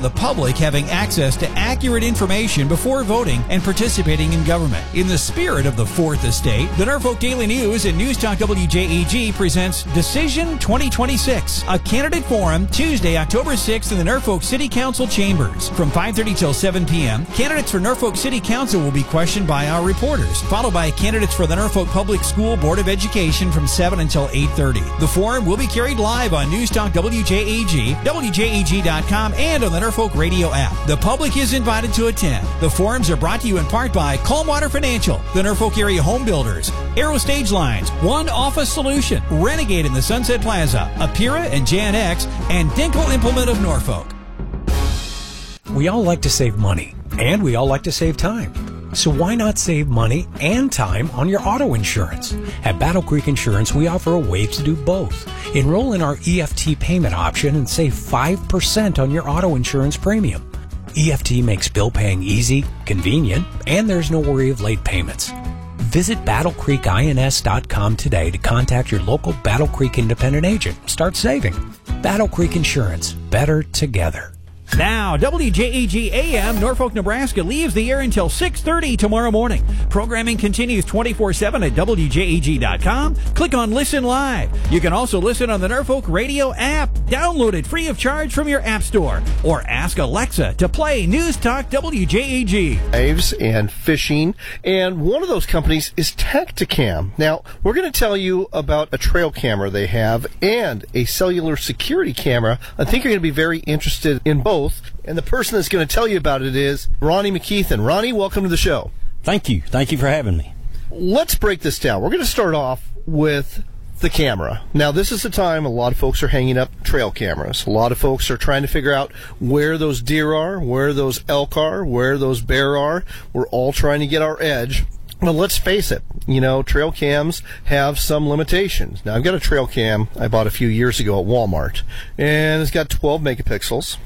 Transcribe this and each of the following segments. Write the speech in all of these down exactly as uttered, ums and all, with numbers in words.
the public having access to accurate information before voting and participating in government. In the spirit of the Fourth Estate, the Norfolk Daily News and News Talk W J A G presents Decision twenty twenty-six, a candidate forum Tuesday, October sixth in the Norfolk City Council chambers. From five thirty till seven p.m., candidates for Norfolk City Council will be questioned by our reporters, followed by candidates for the Norfolk Public School Board of Education from seven until eight thirty. The forum will be carried live on News Talk W J A G, W J A G dot com, and on the Norfolk Radio app. The public is invited to attend. The forums are brought to you in part by Calmwater Financial, the Norfolk Area Home Builders, Aero Stage Lines, One Office Solution, Renegade in the Sunset Plaza, Apira and Jan X, and Dinkle Implement of Norfolk. We all like to save money, and we all like to save time. So why not save money and time on your auto insurance? At Battle Creek Insurance, we offer a way to do both. Enroll in our E F T payment option and save five percent on your auto insurance premium. E F T makes bill paying easy, convenient, and there's no worry of late payments. Visit battle creek ins dot com today to contact your local Battle Creek independent agent. Start saving. Battle Creek Insurance. Better together. Now, W J A G A M Norfolk, Nebraska leaves the air until six thirty tomorrow morning. Programming continues twenty-four seven at W J A G dot com. Click on Listen Live. You can also listen on the Norfolk Radio app. Download it free of charge from your app store. Or ask Alexa to play News Talk W J A G. Knives and fishing, and one of those companies is Tacticam. Now, we're going to tell you about a trail camera they have and a cellular security camera. I think you're going to be very interested in both. And the person that's going to tell you about it is Ronnie McKeithen. Ronnie, welcome to the show. Thank you. Thank you for having me. Let's break this down. We're going to start off with the camera. Now, this is the time a lot of folks are hanging up trail cameras. A lot of folks are trying to figure out where those deer are, where those elk are, where those bear are. We're all trying to get our edge. Well, let's face it, you know, trail cams have some limitations. Now, I've got a trail cam I bought a few years ago at Walmart, and it's got twelve megapixels.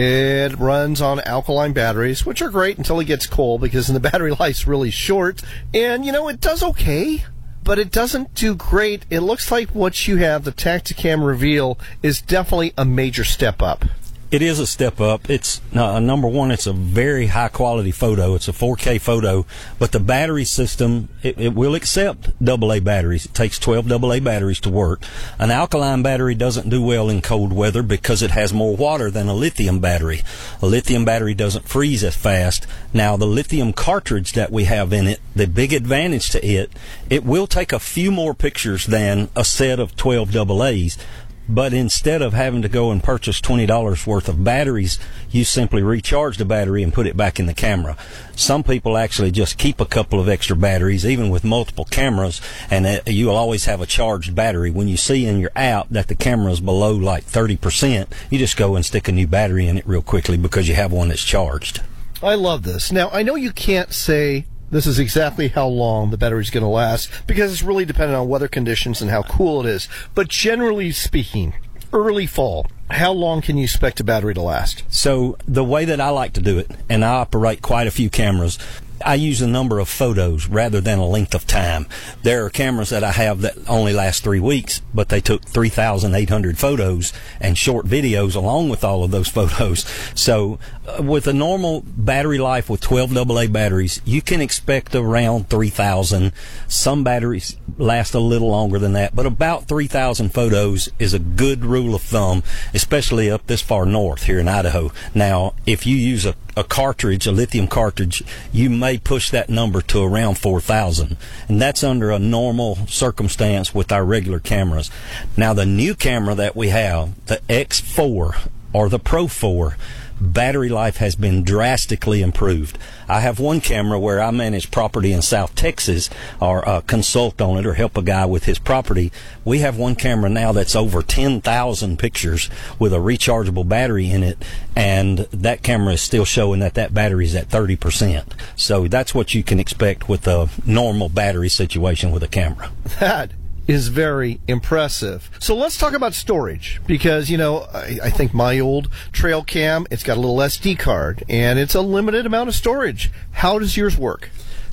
It runs on alkaline batteries, which are great until it gets cold because the battery life's really short. And, you know, it does okay, but it doesn't do great. It looks like what you have, the Tacticam Reveal, is definitely a major step up. It is a step up. It's uh, number one, it's a very high quality photo. It's a four K photo, but the battery system, it, it will accept double A batteries. It takes twelve double A batteries to work. An alkaline battery doesn't do well in cold weather because it has more water than a lithium battery. A lithium battery doesn't freeze as fast. Now, the lithium cartridge that we have in it, the big advantage to it, it will take a few more pictures than a set of twelve double A's. But instead of having to go and purchase twenty dollars worth of batteries, you simply recharge the battery and put it back in the camera. Some people actually just keep a couple of extra batteries, even with multiple cameras, and you'll always have a charged battery. When you see in your app that the camera is below like thirty percent, you just go and stick a new battery in it real quickly because you have one that's charged. I love this. Now, I know you can't say this is exactly how long the battery's going to last because it's really dependent on weather conditions and how cool it is. But generally speaking, early fall, how long can you expect a battery to last? So the way that I like to do it, and I operate quite a few cameras, I use a number of photos rather than a length of time. There are cameras that I have that only last three weeks, but they took three thousand eight hundred photos and short videos along with all of those photos. So uh, with a normal battery life with twelve double A batteries, you can expect around three thousand. Some batteries last a little longer than that, but about three thousand photos is a good rule of thumb, especially up this far north here in Idaho. Now, if you use a a cartridge, a lithium cartridge, you may push that number to around four thousand. And that's under a normal circumstance with our regular cameras. Now, the new camera that we have, the X four or the Pro four, battery life has been drastically improved. I have one camera where I manage property in South Texas, or uh, consult on it or help a guy with his property. We have one camera now that's over ten thousand pictures with a rechargeable battery in it, and that camera is still showing that that battery is at thirty percent. So that's what you can expect with a normal battery situation with a camera. That is very impressive. So let's talk about storage, because, you know, I, I think my old trail cam, it's got a little S D card, and it's a limited amount of storage. How does yours work?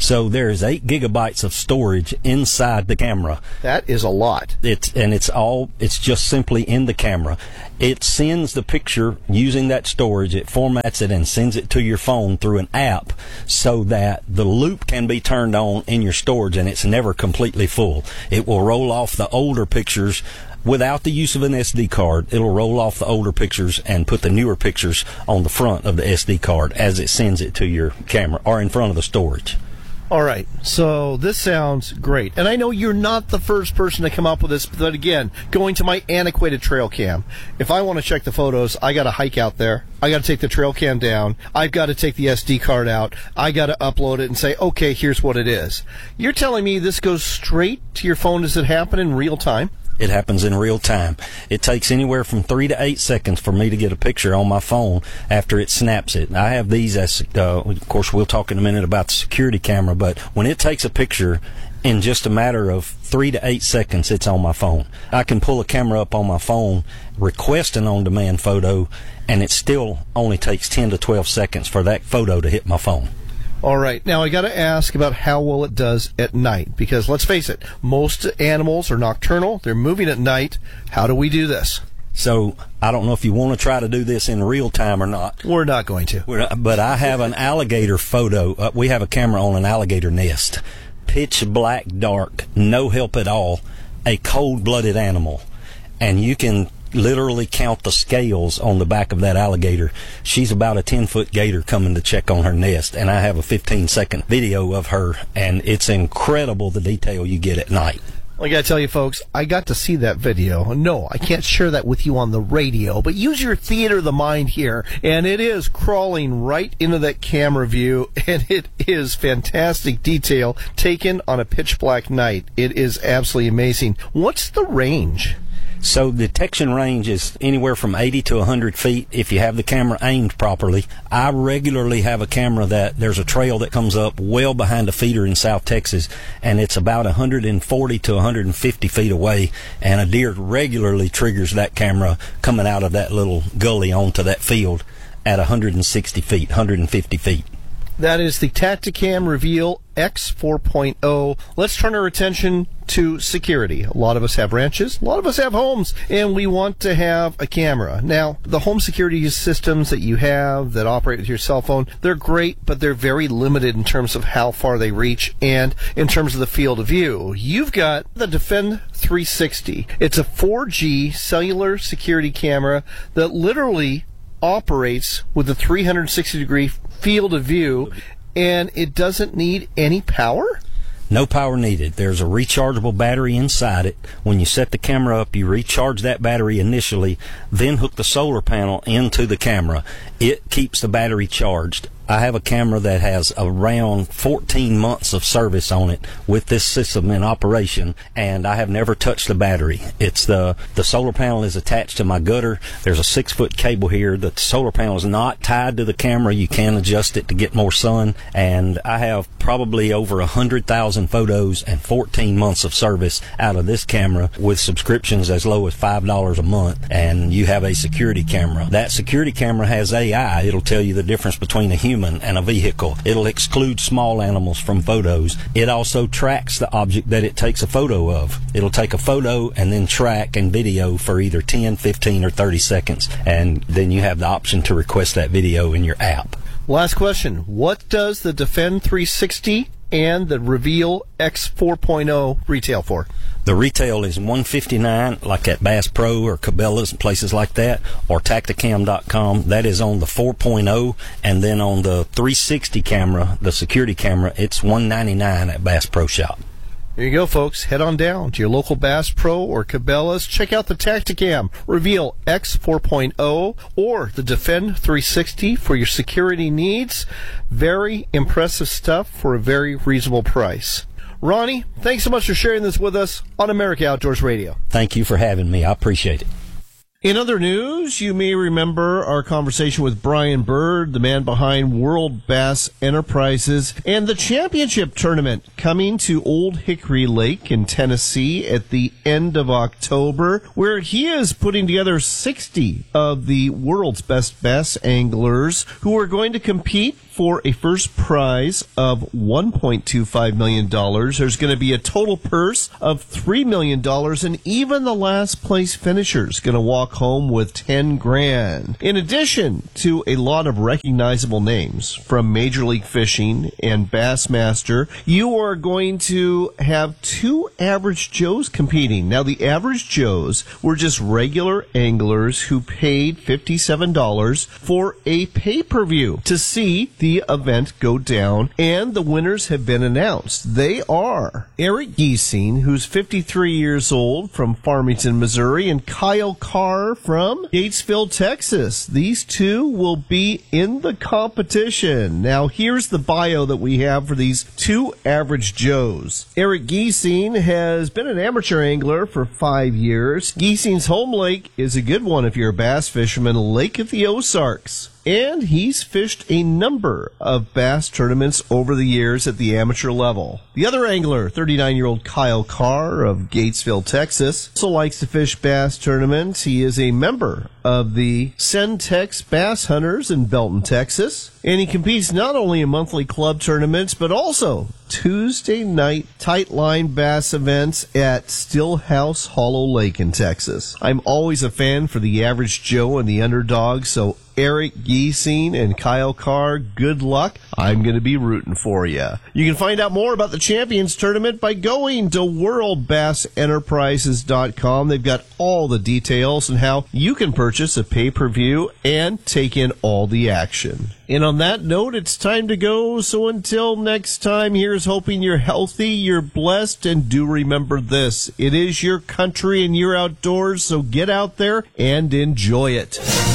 So there is eight gigabytes of storage inside the camera. That is a lot. It's and it's all it's just simply in the camera. It sends the picture using that storage. It formats it and sends it to your phone through an app, so that the loop can be turned on in your storage and it's never completely full. It will roll off the older pictures without the use of an S D card. It'll roll off the older pictures and put the newer pictures on the front of the S D card as it sends it to your camera or in front of the storage. All right, so this sounds great. And I know you're not the first person to come up with this, but again, going to my antiquated trail cam, if I want to check the photos, I got to hike out there. I got to take the trail cam down. I've got to take the S D card out. I got to upload it and say, okay, here's what it is. You're telling me this goes straight to your phone? Does it happen in real time? It happens in real time. It takes anywhere from three to eight seconds for me to get a picture on my phone after it snaps it. I have these as, uh, of course, we'll talk in a minute about the security camera, but when it takes a picture in just a matter of three to eight seconds, it's on my phone. I can pull a camera up on my phone, request an on-demand photo, and it still only takes ten to twelve seconds for that photo to hit my phone. All right. Now, I got to ask about how well it does at night, because let's face it, most animals are nocturnal. They're moving at night. How do we do this? So I don't know if you want to try to do this in real time or not. We're not going to. We're not, but I have an alligator photo. Uh, we have a camera on an alligator nest. Pitch black dark, no help at all, a cold-blooded animal. And you can literally count the scales on the back of that alligator. She's about a ten-foot gator coming to check on her nest, and I have a fifteen-second video of her, and it's incredible the detail you get at night. I got to tell you, folks, I got to see that video. No, I can't share that with you on the radio, but use your theater of the mind here, and it is crawling right into that camera view, and it is fantastic detail taken on a pitch-black night. It is absolutely amazing. What's the range? So detection range is anywhere from eighty to one hundred feet if you have the camera aimed properly. I regularly have a camera that there's a trail that comes up well behind a feeder in South Texas, and it's about one hundred forty to one hundred fifty feet away, and a deer regularly triggers that camera coming out of that little gully onto that field at one hundred sixty feet, one hundred fifty feet. That is the Tactacam Reveal X four point oh. Let's turn our attention to security. A lot of us have ranches, a lot of us have homes, and we want to have a camera. Now, the home security systems that you have that operate with your cell phone, they're great, but they're very limited in terms of how far they reach and in terms of the field of view. You've got the Defend three sixty. It's a four G cellular security camera that literally operates with a three hundred sixty degree field of view, and it doesn't need any power? No power needed. There's a rechargeable battery inside it. When you set the camera up, you recharge that battery initially, then hook the solar panel into the camera. It keeps the battery charged. I have a camera that has around fourteen months of service on it with this system in operation, and I have never touched the battery. It's the the solar panel is attached to my gutter. There's a six foot cable here. The solar panel is not tied to the camera. You can adjust it to get more sun, and I have probably over a hundred thousand photos and fourteen months of service out of this camera with subscriptions as low as five dollars a month. And you have a security camera. That security camera has A I. It'll tell you the difference between a human and a vehicle. It'll exclude small animals from photos. It also tracks the object that it takes a photo of. It'll take a photo and then track and video for either ten, fifteen, or thirty seconds, and then you have the option to request that video in your app. Last question. What does the Defend three sixty and the Reveal X four point oh retail for? The retail is one hundred fifty-nine dollars, like at Bass Pro or Cabela's and places like that, or Tactacam dot com. That is on the four point oh, and then on the three sixty camera, the security camera, it's one hundred ninety-nine dollars at Bass Pro Shop. There you go, folks. Head on down to your local Bass Pro or Cabela's. Check out the Tactacam Reveal X four point oh or the Defend three sixty for your security needs. Very impressive stuff for a very reasonable price. Ronnie, thanks so much for sharing this with us on America Outdoors Radio. Thank you for having me. I appreciate it. In other news, you may remember our conversation with Brian Bird, the man behind World Bass Enterprises, and the championship tournament coming to Old Hickory Lake in Tennessee at the end of October, where he is putting together sixty of the world's best bass anglers who are going to compete for a first prize of one point two five million dollars. There's going to be a total purse of three million dollars, and even the last place finisher is going to walk home with ten grand. In addition to a lot of recognizable names from Major League Fishing and Bassmaster, you are going to have two average Joes competing. Now, the average Joes were just regular anglers who paid fifty-seven dollars for a pay-per-view to see the event go down, and the winners have been announced. They are Eric Giesing, who's fifty-three years old, from Farmington, Missouri, and Kyle Carr from Gatesville, Texas. These two will be in the competition. Now, here's the bio that we have for these two average Joes. Eric Giesing has been an amateur angler for five years. Giesing's home lake is a good one if you're a bass fisherman, Lake of the Ozarks. And he's fished a number of bass tournaments over the years at the amateur level. The other angler, thirty-nine-year-old Kyle Carr of Gatesville, Texas, also likes to fish bass tournaments. He is a member of the Centex Bass Hunters in Belton, Texas. And he competes not only in monthly club tournaments, but also Tuesday night tight line bass events at Stillhouse Hollow Lake in Texas. I'm always a fan for the average Joe and the underdog, so Eric Giesing and Kyle Carr, good luck. I'm going to be rooting for you. You can find out more about the Champions Tournament by going to world bass enterprises dot com. They've got all the details on how you can purchase a pay-per-view and take in all the action. And on that note, it's time to go. So until next time, here's hoping you're healthy, you're blessed, and do remember this. It is your country and you're outdoors, so get out there and enjoy it.